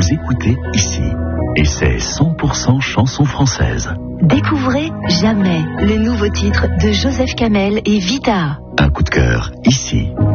vous écoutez ici. Et c'est 100% chansons françaises. Découvrez Jamais, le nouveau titre de Joseph Kamel et Vita. Un coup de cœur ici.